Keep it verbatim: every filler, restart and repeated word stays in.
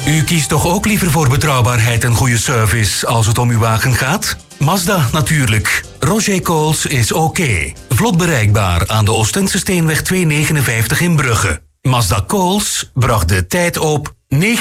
U kiest toch ook liever voor betrouwbaarheid en goede service als het om uw wagen gaat? Mazda natuurlijk. Roger Coles is oké. Vlot bereikbaar aan de Oostende Steenweg tweehonderdnegenenvijftig in Brugge. Mazda Coles bracht de tijd op negen